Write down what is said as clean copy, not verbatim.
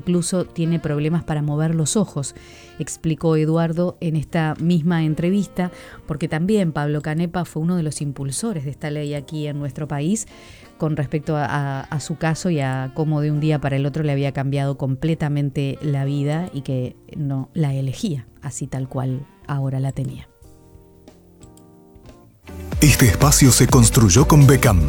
incluso tiene problemas para mover los ojos, explicó Eduardo en esta misma entrevista, porque también Pablo Canepa fue uno de los impulsores de esta ley aquí en nuestro país con respecto a su caso y a cómo de un día para el otro le había cambiado completamente la vida y que no la elegía así tal cual ahora la tenía. Este espacio se construyó con Becam,